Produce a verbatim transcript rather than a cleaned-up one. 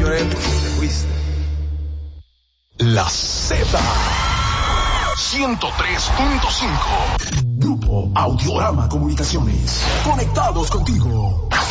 lloré, pues te fuiste. La Z ciento tres punto cinco. Grupo Audiorama Comunicaciones. Conectados contigo.